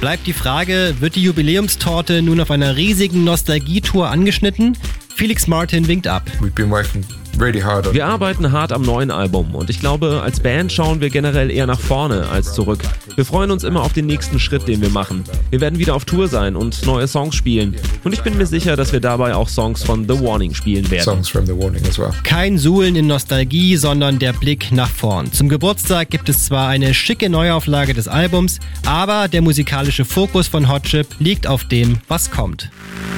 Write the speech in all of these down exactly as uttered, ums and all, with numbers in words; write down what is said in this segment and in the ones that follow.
Bleibt die Frage, wird die Jubiläumstorte nun auf einer riesigen Nostalgietour angeschnitten? Felix Martin winkt ab. We've been working really hard on. Wir arbeiten hart am neuen Album und ich glaube, als Band schauen wir generell eher nach vorne als zurück. Wir freuen uns immer auf den nächsten Schritt, den wir machen. Wir werden wieder auf Tour sein und neue Songs spielen. Und ich bin mir sicher, dass wir dabei auch Songs von The Warning spielen werden. Songs from The Warning as well. Kein Suhlen in Nostalgie, sondern der Blick nach vorn. Zum Geburtstag gibt es zwar eine schicke Neuauflage des Albums, aber der musikalische Fokus von Hot Chip liegt auf dem, was kommt.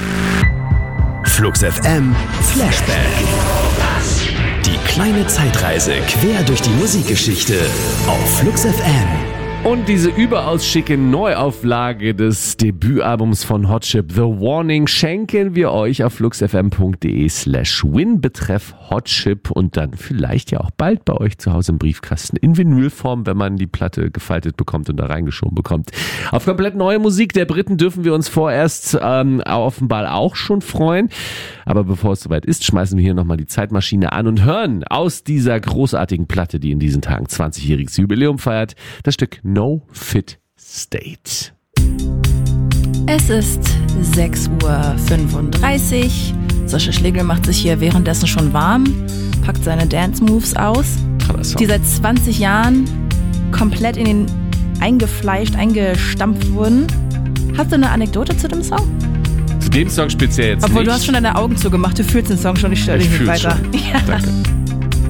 Flux F M Flashback. Die kleine Zeitreise quer durch die Musikgeschichte auf Flux F M. Und diese überaus schicke Neuauflage des Debütalbums von Hot Chip, The Warning, schenken wir euch auf fluxfm.de slash win betreff Hot Chip und dann vielleicht ja auch bald bei euch zu Hause im Briefkasten in Vinylform, wenn man die Platte gefaltet bekommt und da reingeschoben bekommt. Auf komplett neue Musik der Briten dürfen wir uns vorerst ähm, offenbar auch schon freuen. Aber bevor es soweit ist, schmeißen wir hier nochmal die Zeitmaschine an und hören aus dieser großartigen Platte, die in diesen Tagen zwanzigjähriges Jubiläum feiert, das Stück No Fit State. Es ist sechs Uhr fünfunddreißig. Sascha Schlegel macht sich hier währenddessen schon warm, packt seine Dance-Moves aus, die seit zwanzig Jahren komplett in den eingefleischt, eingestampft wurden. Hast du eine Anekdote zu dem Song? Zu dem Song speziell jetzt Obwohl, nicht. du hast schon deine Augen zugemacht, du fühlst den Song schon, ich störe dich nicht weiter. Schon. Ja. Danke.